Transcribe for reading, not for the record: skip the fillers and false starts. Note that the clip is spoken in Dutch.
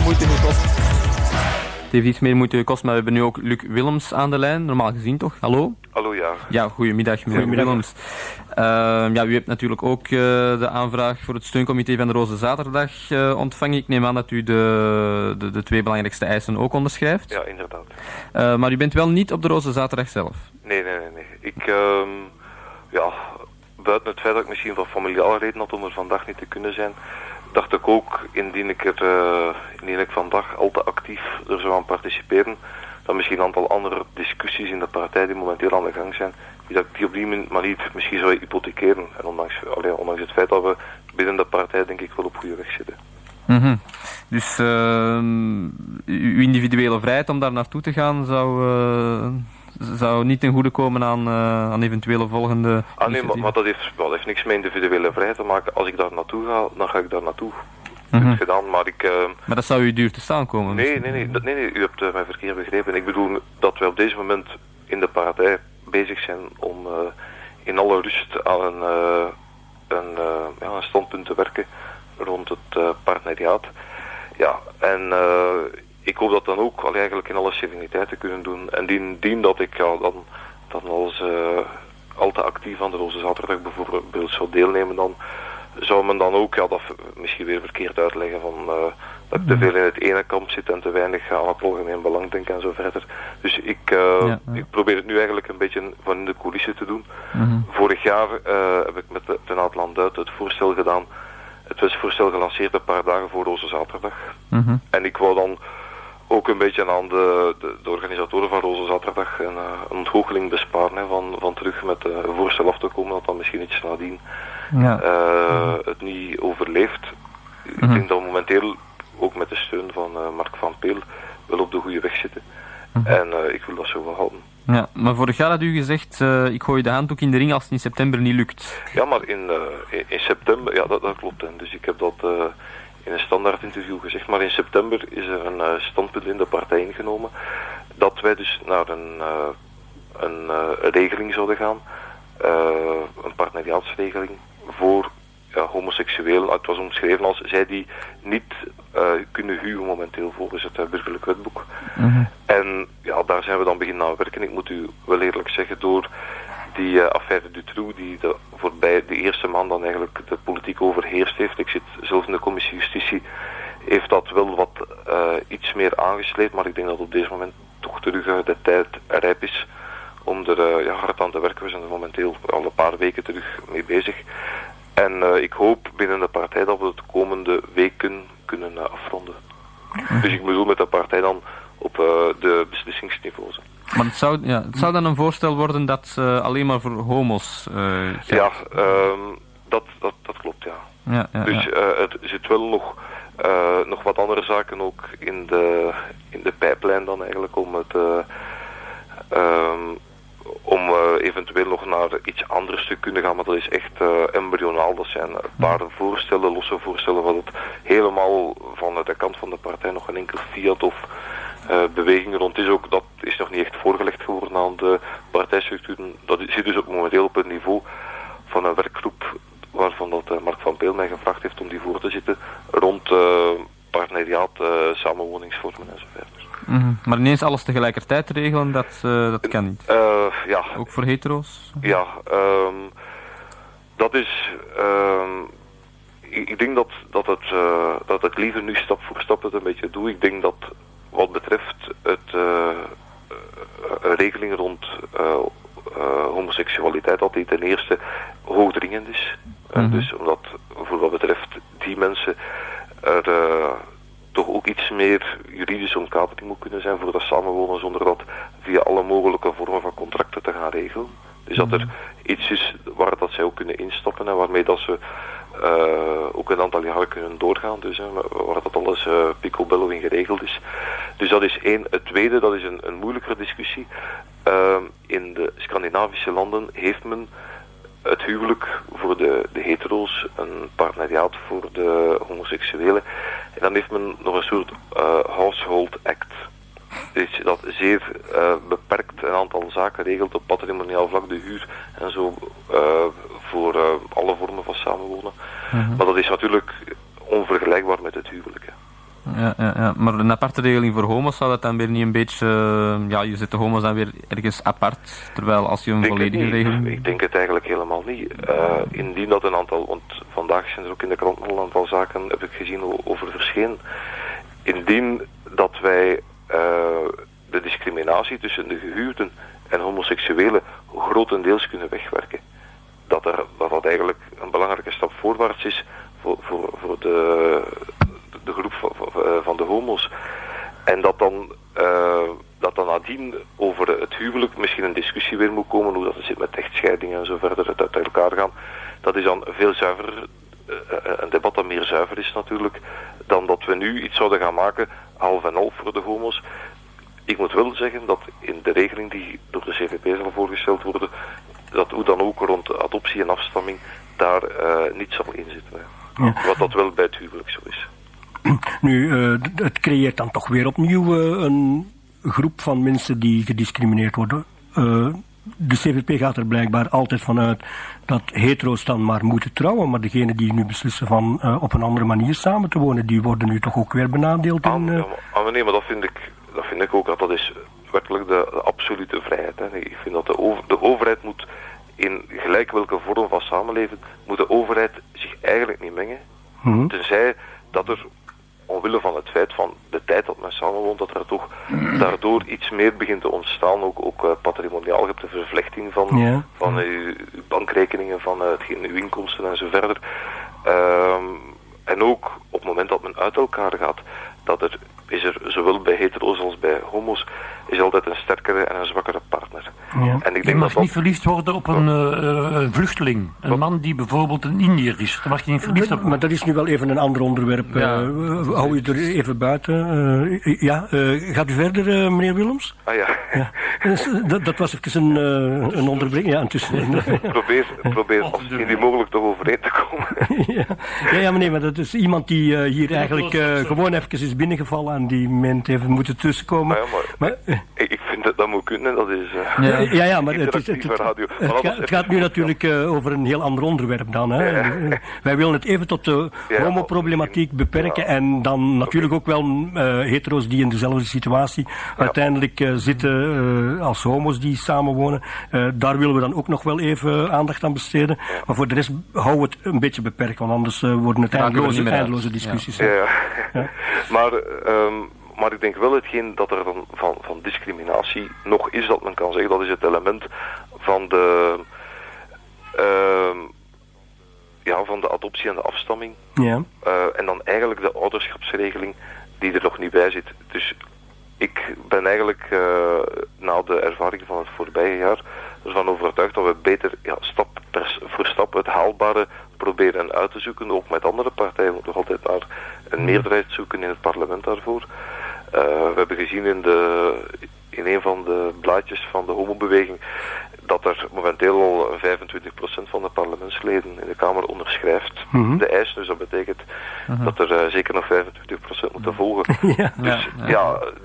moeite gekost. Het heeft iets meer moeite gekost, maar we hebben nu ook Luc Willems aan de lijn. Normaal gezien toch? Hallo? Hallo, ja. Ja, goedemiddag meneer Willems. U hebt natuurlijk ook de aanvraag voor het steuncomité van de Roze Zaterdag ontvangen. Ik neem aan dat u de twee belangrijkste eisen ook onderschrijft. Ja, inderdaad. Maar u bent wel niet op de Roze Zaterdag zelf? Nee. Ik, buiten het feit dat ik misschien van familiale reden had om er vandaag niet te kunnen zijn, dacht ik ook, indien ik vandaag al te actief er zou aan participeren, dat misschien een aantal andere discussies in de partij die momenteel aan de gang zijn, die op die manier misschien zou hypothekeren. En ondanks het feit dat we binnen de partij denk ik wel op goede weg zitten. Mm-hmm. Dus uw individuele vrijheid om daar naartoe te gaan zou niet ten goede komen aan eventuele volgende nee, maar dat heeft niks met individuele vrijheid te maken. Als ik daar naartoe ga, dan ga ik daar naartoe. Mm-hmm. Gedaan, maar maar dat zou u duur te staan komen? Nee, u hebt mij verkeerd begrepen. Ik bedoel dat wij op deze moment in de partij bezig zijn om in alle rust aan een standpunt te werken rond het partneriaat. Ja, en ik hoop dat dan ook eigenlijk in alle sereniteit te kunnen doen. En dien dat ik dan als al te actief aan de Roze Zaterdag bijvoorbeeld zou deelnemen, dan zou men dan ook, dat misschien weer verkeerd uitleggen van dat ik te veel in het ene kamp zit en te weinig aan het algemeen belang denk en zo verder. Dus ik probeer het nu eigenlijk een beetje van in de coulissen te doen. Mm-hmm. Vorig jaar heb ik met Ten Aatland uit het voorstel gedaan, het wetsvoorstel gelanceerd een paar dagen voor Roze Zaterdag. Mm-hmm. En ik wou dan ook een beetje aan de organisatoren van Roze Zaterdag een ontgoocheling besparen, van terug met een voorstel af te komen dat dan misschien iets nadien het niet overleeft. Ik denk dat we momenteel ook met de steun van Mark van Peel wel op de goede weg zitten. En ik wil dat zo wel houden. Ja, maar vorig jaar had u gezegd, ik gooi de handdoek in de ring als het in september niet lukt. Ja, maar in september, ja, dat klopt. Hè. Dus ik heb dat in een standaard interview gezegd, maar in september is er een standpunt in de partij ingenomen dat wij dus naar een regeling zouden gaan, een partenariaatsregeling voor homoseksuelen. Het was omschreven als zij die niet kunnen huwen momenteel volgens het burgerlijk wetboek. Mm-hmm. En ja, daar zijn we dan beginnen aan werken. Ik moet u wel eerlijk zeggen, door die affaire Dutroux, die voorbij de eerste maand dan eigenlijk de politiek overheerst heeft. Ik zit zelf in de commissie Justitie, heeft dat wel wat iets meer aangesleept, maar ik denk dat op deze moment toch terug de tijd rijp is om er hard aan te werken. We zijn er momenteel al een paar weken terug mee bezig. En ik hoop binnen de partij dat we het komende weken kunnen afronden. Dus ik bedoel met de partij dan op de beslissingsniveaus. Maar het zou dan een voorstel worden dat alleen maar voor homo's geldt? Ja, dat klopt, ja. Dus er zit wel nog wat andere zaken ook in de pijplijn dan eigenlijk om het eventueel nog naar iets anders te kunnen gaan, maar dat is echt embryonaal. Dat zijn een paar voorstellen, losse voorstellen, wat het helemaal van de kant van de partij nog geen enkel fiat of beweging rond is. Ook dat is nog niet echt voorgelegd geworden aan de partijstructuren. Dat zit dus ook momenteel op het niveau van een werkgroep waarvan dat Mark van Peel mij gevraagd heeft om die voor te zitten rond partenariaat, samenwoningsvormen en zo verder. Mm-hmm. Maar ineens alles tegelijkertijd regelen, dat kan niet. Ja. Ook voor hetero's? Ja, dat is. Ik denk dat het liever nu stap voor stap het een beetje doe. Ik denk dat wat betreft regelingen rond homoseksualiteit, dat die ten eerste hoogdringend is. Mm-hmm. Dus omdat voor wat betreft die mensen er toch ook iets meer juridische omkadering moet kunnen zijn voor dat samenwonen zonder dat via alle mogelijke vormen van contracten te gaan regelen. Dus dat er iets is waar dat zij ook kunnen instappen en waarmee dat ze ook een aantal jaren kunnen doorgaan. Dus waar dat alles picobello in geregeld is. Dus dat is één. Het tweede, dat is een moeilijkere discussie. In de Scandinavische landen heeft men het huwelijk voor de hetero's, een partenariaat voor de homoseksuelen. En dan heeft men nog een soort household act. Dus dat zeer beperkt een aantal zaken regelt op patrimoniaal vlak, de huur en zo voor alle vormen van samenwonen. Mm-hmm. Maar dat is natuurlijk onvergelijkbaar met het huwelijk. Hè. Ja. Ja, maar een aparte regeling voor homo's zou dat dan weer niet een beetje... je zet de homo's dan weer ergens apart, terwijl als je een volledige regeling... Ik denk het eigenlijk helemaal niet. Indien dat een aantal... Want vandaag zijn er ook in de krant een aantal zaken, heb ik gezien, over verschenen. Indien dat wij de discriminatie tussen de gehuwden en homoseksuelen grotendeels kunnen wegwerken. Dat dat eigenlijk een belangrijke stap voorwaarts is voor de groep van de homo's. En dat dan nadien over het huwelijk misschien een discussie weer moet komen, hoe dat zit met echtscheidingen en zo verder, het uit elkaar gaan. Dat is dan veel zuiverer, een debat dat meer zuiver is natuurlijk, dan dat we nu iets zouden gaan maken, half en half voor de homo's. Ik moet wel zeggen dat in de regeling die door de CVP zal voorgesteld worden, dat hoe dan ook rond adoptie en afstamming daar niet zal inzitten. Ja. Wat dat wel bij het huwelijk zo is. Nu, het creëert dan toch weer opnieuw een groep van mensen die gediscrimineerd worden. De CVP gaat er blijkbaar altijd vanuit dat hetero's dan maar moeten trouwen, maar degenen die nu beslissen van op een andere manier samen te wonen, die worden nu toch ook weer benadeeld in... Nee, maar dat vind ik ook, dat is werkelijk de absolute vrijheid. Hè. Ik vind dat de overheid moet, in gelijk welke vorm van samenleven, moet de overheid zich eigenlijk niet mengen. Mm-hmm. Tenzij dat er, omwille van het feit van de tijd dat men samenwoont, dat er toch daardoor iets meer begint te ontstaan, ook patrimoniaal. Je hebt de vervlechting van uw bankrekeningen, van hetgeen uw inkomsten en zo verder. En ook op het moment dat men uit elkaar gaat, is er zowel bij hetero's als bij homo's is altijd een sterkere en een zwakkere partner. Ja. En ik denk je mag niet verliefd worden op een vluchteling. Een man die bijvoorbeeld een Indiër is. Daar mag je niet verliefd op. Maar dat is nu wel even een ander onderwerp. Ja. Hou je er even buiten. Gaat u verder, meneer Willems? Ah ja. Dat was even een onderbreking. Ja, intussen. Probeer als indien mogelijk toch overeen te komen. ja, meneer, maar dat is iemand die hier eigenlijk gewoon even is binnengevallen en die meent even moeten tussenkomen. Maar ik vind dat moet kunnen, dat is... maar het gaat nu natuurlijk over een heel ander onderwerp dan. Hè. Wij willen het even tot de homoproblematiek beperken en dan natuurlijk ook wel hetero's die in dezelfde situatie uiteindelijk zitten als homo's die samenwonen. Daar willen we dan ook nog wel even aandacht aan besteden. Maar voor de rest houden we het een beetje beperkt, want anders worden het eindeloze discussies. Maar ik denk wel hetgeen dat er dan van discriminatie nog is, dat men kan zeggen, dat is het element van van de adoptie en de afstamming. Ja. En dan eigenlijk de ouderschapsregeling die er nog niet bij zit. Dus ik ben eigenlijk na de ervaring van het voorbije jaar ervan overtuigd dat we beter stap voor stap het haalbare proberen uit te zoeken. Ook met andere partijen moeten we altijd naar een meerderheid zoeken in het parlement daarvoor. We hebben gezien in een van de blaadjes van de homobeweging dat er momenteel al 25% van de parlementsleden in de Kamer onderschrijft de eis. Dus dat betekent dat er zeker nog 25% moeten volgen.